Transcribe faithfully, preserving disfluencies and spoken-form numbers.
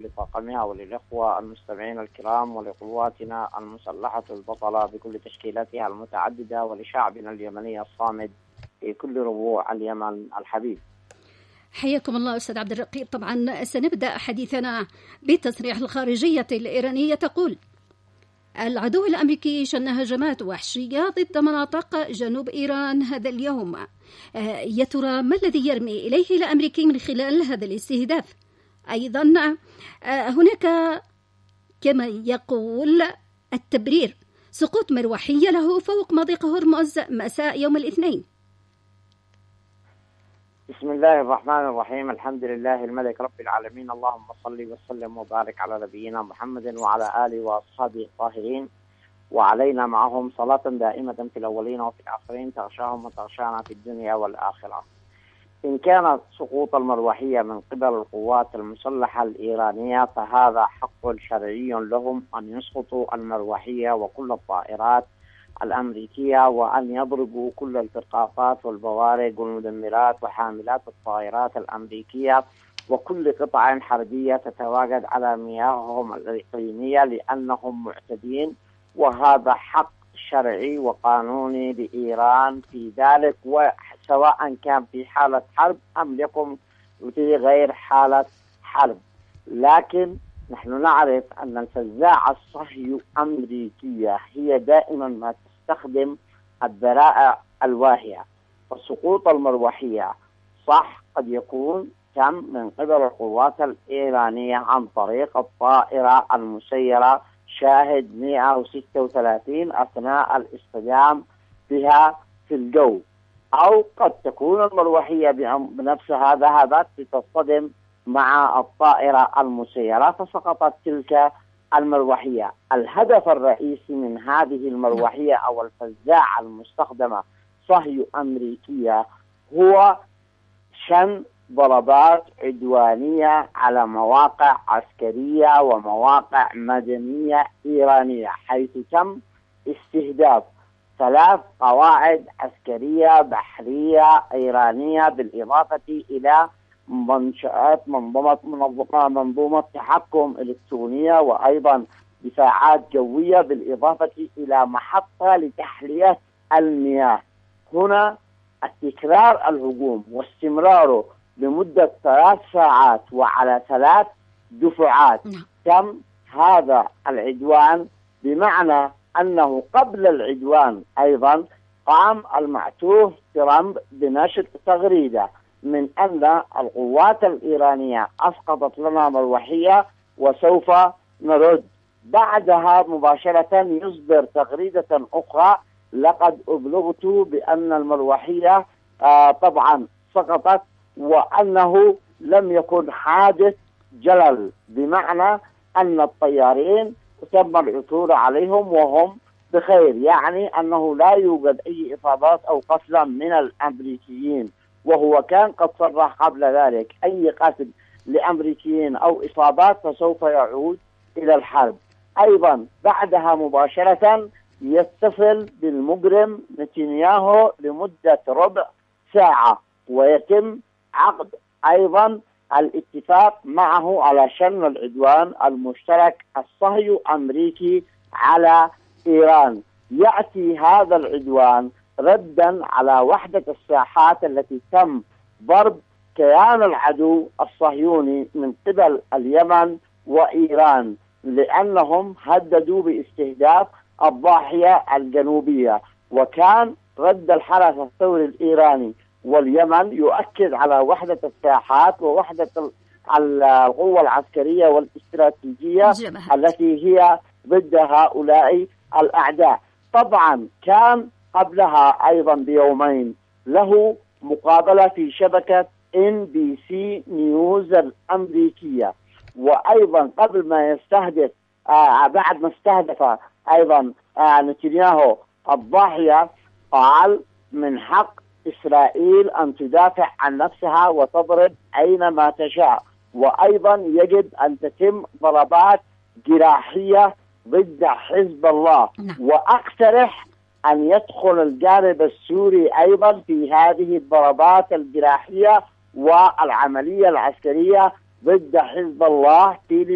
لطاقمها وللإخوة المستمعين الكرام ولقواتنا المسلحة البطلة بكل تشكيلاتها المتعددة ولشعبنا اليمني الصامد في كل ربوع اليمن الحبيب. حياكم الله أستاذ عبد الرقيب. طبعا سنبدأ حديثنا بتصريح الخارجية الإيرانية تقول: العدو الأمريكي شن هجمات وحشية ضد مناطق جنوب إيران هذا اليوم. يا ترى ما الذي يرمي إليه الأمريكي من خلال هذا الاستهداف؟ أيضا هناك كما يقول التبرير سقوط مروحية له فوق مضيق هرمز مساء يوم الاثنين. بسم الله الرحمن الرحيم. الحمد لله الملك رب العالمين، اللهم صل وسلم وبارك على نبينا محمد وعلى آله وأصحابه الطاهرين، وعلينا معهم صلاة دائمة في الأولين وفي الآخرين تغشاهم وتغشانا في الدنيا والآخرة. إن كان سقوط المروحية من قبل القوات المسلحة الإيرانية فهذا حق شرعي لهم أن يسقطوا المروحية وكل الطائرات الأمريكية، وأن يضربوا كل الفرقاطات والبوارق والمدمرات وحاملات الطائرات الأمريكية وكل قطع حربية تتواجد على مياههم الإقليمية، لأنهم معتدين، وهذا حق شرعي وقانوني لإيران في ذلك، وسواء كان في حالة حرب أم يكن في غير حالة حرب. لكن نحن نعرف أن الفزاعة الصهيونية الأمريكية هي دائما ما تستخدم الذرائع الواهية، فسقوط المروحية صح قد يكون تم من قبل القوات الإيرانية عن طريق الطائرة المسيرة شاهد مئة وستة وثلاثين أثناء الاصطدام بها في الجو، أو قد تكون المروحية بنفسها ذهبت لتصطدم مع الطائرة المسيرة فسقطت تلك المروحية. الهدف الرئيسي من هذه المروحية أو الفزاعة المستخدمة صهيو أمريكية هو شن ضربات عدوانية على مواقع عسكرية ومواقع مدنية إيرانية، حيث تم استهداف ثلاث قواعد عسكرية بحرية إيرانية، بالإضافة إلى منشآت منظومة منظومة تحكم إلكترونية، وأيضا دفاعات جوية، بالإضافة إلى محطة لتحلية المياه. هنا التكرار الهجوم واستمراره لمدة ثلاث ساعات وعلى ثلاث دفعات تم هذا العدوان، بمعنى أنه قبل العدوان أيضا قام المعتوه ترامب بنشر تغريدة من أن القوات الإيرانية أسقطت لنا مروحية وسوف نرد. بعدها مباشرة يصدر تغريدة أخرى: لقد أبلغت بأن المروحية آه طبعا سقطت وأنه لم يكن حادث جلل، بمعنى أن الطيارين تم العثور عليهم وهم بخير، يعني أنه لا يوجد أي إصابات أو قتلى من الأمريكيين، وهو كان قد صرح قبل ذلك أي قتل لأمريكيين أو إصابات فسوف يعود إلى الحرب. أيضا بعدها مباشرة يتصل بالمجرم نتنياهو لمدة ربع ساعة ويتم عقد أيضا الاتفاق معه على شن العدوان المشترك الصهيو أمريكي على إيران. يأتي هذا العدوان ردا على وحدة الساحات التي تم ضرب كيان العدو الصهيوني من قبل اليمن وإيران، لأنهم هددوا باستهداف الضاحية الجنوبية، وكان رد الحرس الثوري الإيراني واليمن يؤكد على وحدة الساحات ووحدة القوة العسكرية والاستراتيجية التي هي ضد هؤلاء الأعداء. طبعا كان قبلها أيضا بيومين له مقابلة في شبكة إن بي سي نيوز الأمريكية، وأيضا قبل ما يستهدف آه بعد ما استهدف أيضا آه نتنياهو الضاحية قال: من حق إسرائيل أن تدافع عن نفسها وتضرب أينما تشاء، وأيضا يجب أن تتم ضربات جراحية ضد حزب الله، وأقترح أن يدخل الجانب السوري أيضا في هذه الضربات الجراحية والعملية العسكرية ضد حزب الله في